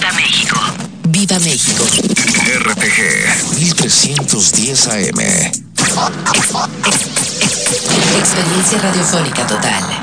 Viva México. Viva México. RTG 1310 AM. Experiencia radiofónica total.